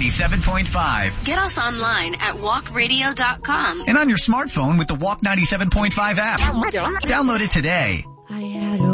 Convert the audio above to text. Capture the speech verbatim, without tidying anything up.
ninety-seven point five. Get us online at walk radio dot com. And on your smartphone with the Walk ninety-seven point five app. Download it today. I had a